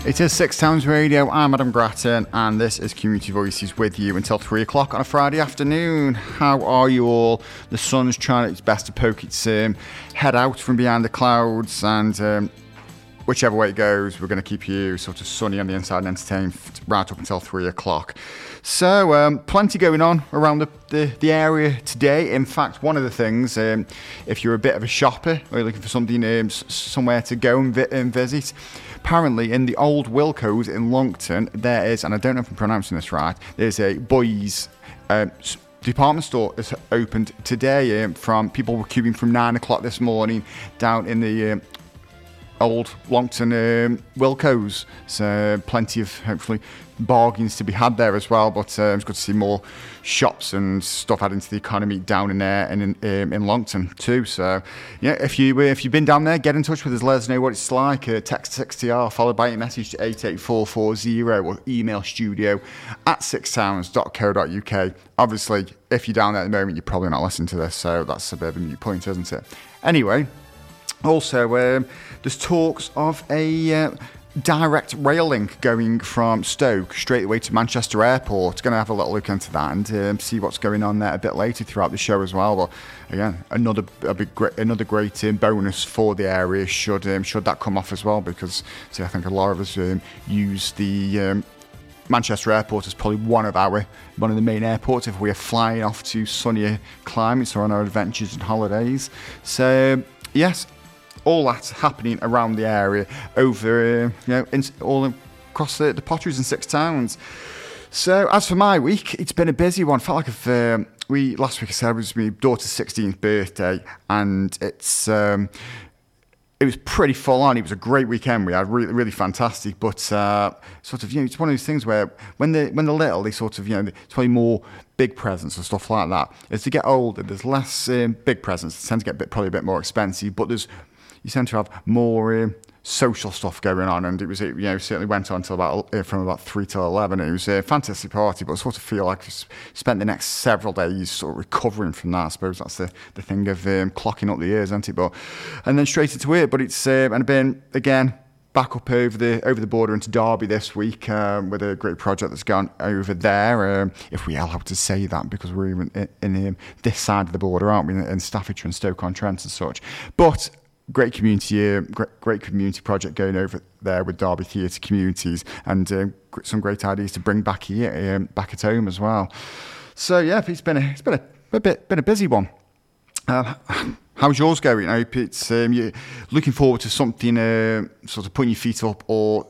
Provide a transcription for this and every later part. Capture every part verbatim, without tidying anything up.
It is Six Towns Radio. I'm Adam Grattan, and this is Community Voices with you until three o'clock on a Friday afternoon. How are you all? The sun's trying its best to poke its um, head out from behind the clouds, and um, whichever way it goes, we're going to keep you sort of sunny on the inside and entertained right up until three o'clock. So, um, plenty going on around the, the, the area today. In fact, one of the things, um, if you're a bit of a shopper or you're looking for something, um, s- somewhere to go and, vi- and visit, apparently in the old Wilco's in Longton, there is, and I don't know if I'm pronouncing this right, there's a boys' um, department store is opened today. Um, from people were queuing from nine o'clock this morning down in the um, old Longton um, Wilco's. So plenty of hopefully bargains to be had there as well. But uh, it's good to see more shops and stuff adding to the economy down in there and in, um, in Longton too. So yeah, if you if you've been down there, get in touch with us. Let us know what it's like. Uh, text six T R followed by a message to eight eight four four zero or email studio at six towns dot co dot uk. Obviously, if you're down there at the moment, you're probably not listening to this, so that's a bit of a moot point, isn't it? Anyway. Also, um, there's talks of a uh, direct rail link going from Stoke straight away to Manchester Airport. Going to have a little look into that and um, see what's going on there a bit later throughout the show as well. But again, another a big, great, another great um, bonus for the area should um, should that come off as well, because see, I think a lot of us um, use the um, Manchester Airport is probably one of our one of the main airports if we are flying off to sunnier climates or on our adventures and holidays. So yes. All that's happening around the area, over, uh, you know, in, all across the, the potteries in Six Towns. So, as for my week, it's been a busy one. Felt like if um, we last week I said it was my daughter's sixteenth birthday, and it's um, it was pretty full on. It was a great weekend. We had really, really fantastic. But uh, sort of, you know, it's one of those things where when they when they're little, they sort of, you know, it's probably more big presents and stuff like that. As they get older, there's less um, big presents. They tend to get a bit, probably a bit more expensive, but there's you tend to have more um, social stuff going on, and it was, you know, certainly went on till about uh, from about three till eleven. It was a fantastic party, but I sort of feel like I spent the next several days sort of recovering from that. I suppose that's the, the thing of um, clocking up the years, isn't it? But and then straight into it. But it's um, and I've been again back up over the over the border into Derby this week um, with a great project that's gone over there. Um, if we are allowed to say that, because we're even in, in um, this side of the border, aren't we? In Staffordshire and Stoke-on-Trent and such, but. Great community, uh, great, great community project going over there with Derby Theatre Communities, and uh, some great ideas to bring back here, um, back at home as well. So yeah, it's been a, it's been a, a bit, been a busy one. Uh, how's yours going? I hope it's um, you're looking forward to something, uh, sort of putting your feet up or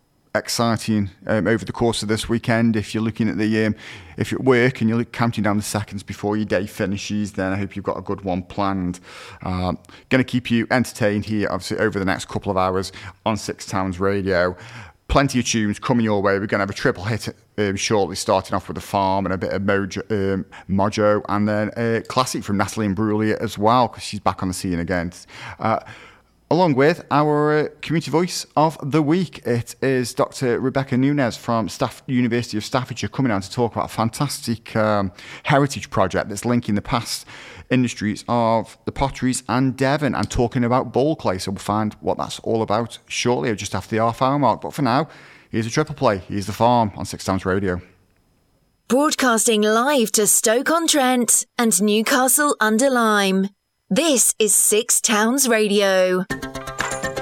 exciting um, over the course of this weekend. If you're looking at the um, if you're at work and you're counting down the seconds before your day finishes, then I hope you've got a good one planned. Uh, going to keep you entertained here obviously over the next couple of hours on Six Towns Radio. Plenty of tunes coming your way. We're going to have a triple hit um, shortly, starting off with The Farm and a bit of Mojo, um, Mojo and then a classic from Natalie Imbruglia as well, because she's back on the scene again. Uh, Along with our uh, community voice of the week, it is Doctor Rebecca Nunez from Staff University of Staffordshire coming on to talk about a fantastic um, heritage project that's linking the past industries of the potteries and Devon, and talking about bowl clay. So we'll find what that's all about shortly, or just after the half hour mark. But for now, here's a triple play. Here's The Farm on Six Towns Radio. Broadcasting live to Stoke-on-Trent and Newcastle under Lyme. This is Six Towns Radio.